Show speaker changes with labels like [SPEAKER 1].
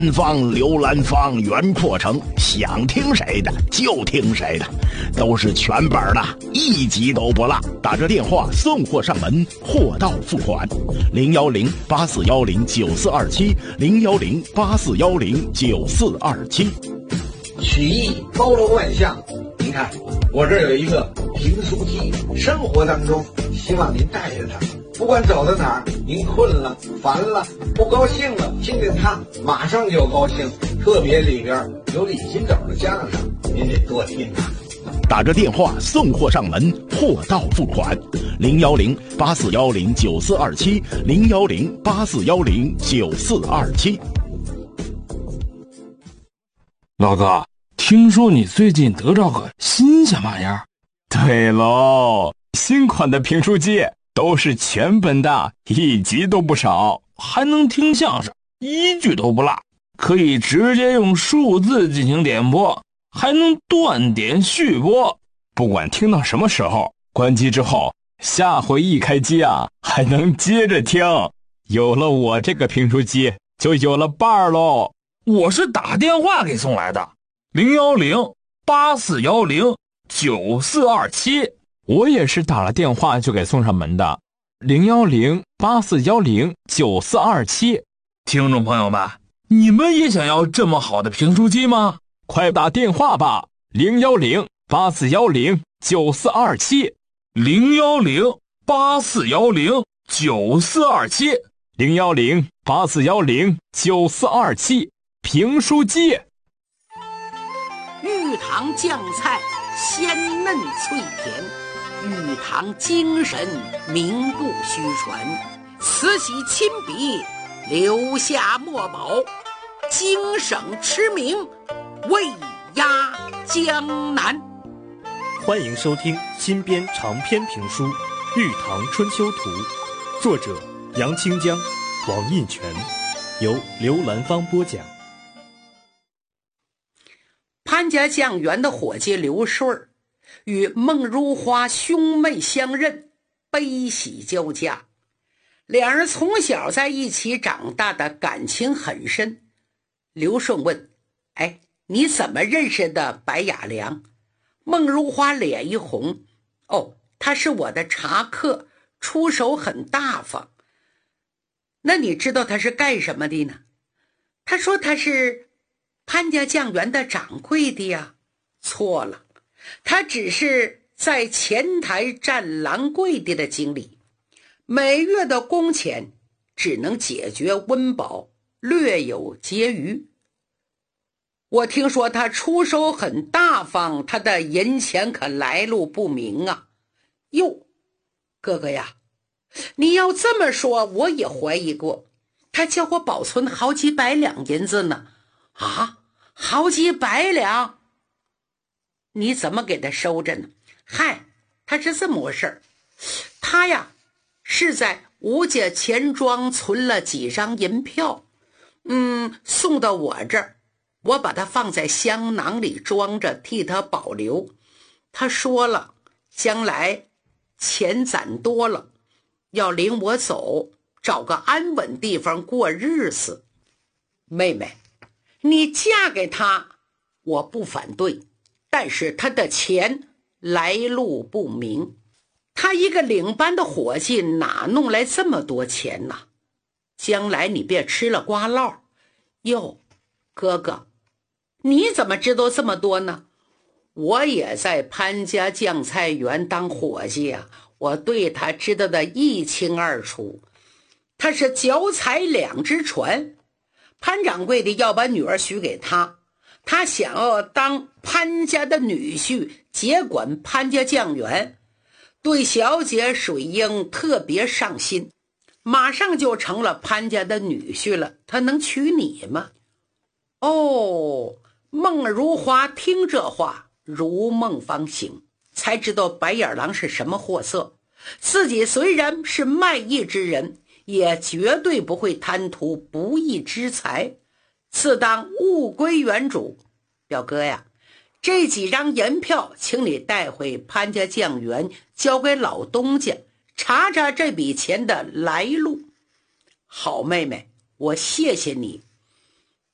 [SPEAKER 1] 方刘兰芳袁阔成，想听谁的就听谁的，都是全本的，一集都不落。打着电话送货上门，货到付款。010-8410-9427，010-8410-9427。
[SPEAKER 2] 曲艺包罗万象，您看我这儿有一个评书机，生活当中希望您带着它，不管走到哪儿，您困了、烦了、不高兴了，听听它，马上就高兴。特别里边有李金斗的相声，您得多听啊。
[SPEAKER 1] 打着电话送货上门，货到付款。010-8410-9427，010-8410-9427。
[SPEAKER 3] 老哥，听说你最近得着个新鲜玩意儿？
[SPEAKER 4] 对喽，新款的评书机都是全本的，一集都不少，
[SPEAKER 3] 还能听相声，一句都不落，可以直接用数字进行点播，还能断点续播，
[SPEAKER 4] 不管听到什么时候，关机之后下回一开机啊，还能接着听。有了我这个评书机，就有了伴儿喽。
[SPEAKER 3] 我是打电话给送来的，010-8410-9427。
[SPEAKER 4] 我也是打了电话就给送上门的，010-8410-9427。
[SPEAKER 3] 听众朋友们，你们也想要这么好的评书机吗？
[SPEAKER 4] 快打电话吧，010-8410-9427。
[SPEAKER 3] 010-8410-9427。
[SPEAKER 4] 010-8410-9427。评书机。
[SPEAKER 5] 玉堂酱菜鲜嫩脆甜，玉堂精神名不虚传，慈禧亲笔留下墨宝，京省驰名卫压江南。
[SPEAKER 6] 欢迎收听新编长篇评书《玉堂春秋图》，作者杨清江、王印全，由刘兰芳播讲。
[SPEAKER 5] 潘家酱园的伙计刘顺与孟如花兄妹相认，悲喜交加。两人从小在一起长大的，感情很深。刘顺问：你怎么认识的白雅良？孟如花脸一红：他是我的茶客，出手很大方。那你知道他是干什么的呢？他说他是潘家酱园的掌柜的呀。错了，他只是在前台站栏柜的经理，每月的工钱只能解决温饱，略有结余。我听说他出手很大方，他的银钱可来路不明啊。哟，哥哥呀，你要这么说，我也怀疑过，他叫我保存好几百两银子呢。啊，好几百两？你怎么给他收着呢？嗨，他是这么回事，他呀是在吴家钱庄存了几张银票，送到我这儿，我把它放在香囊里装着，替他保留。他说了，将来钱攒多了，要领我走，找个安稳地方过日子。妹妹，你嫁给他，我不反对，但是他的钱来路不明，他一个领班的伙计哪弄来这么多钱呢？将来你别吃了瓜烙。哟，哥哥，你怎么知道这么多呢？我也在潘家酱菜园当伙计啊，我对他知道的一清二楚。他是脚踩两只船，潘掌柜的要把女儿许给他，他想要当潘家的女婿，接管潘家酱园，对小姐水英特别上心，马上就成了潘家的女婿了。他能娶你吗？孟如花听这话如梦方醒，才知道白眼狼是什么货色。自己虽然是卖艺之人，也绝对不会贪图不义之财，自当物归原主。表哥呀，这几张银票请你带回潘家酱园，交给老东家，查查这笔钱的来路。好妹妹，我谢谢你，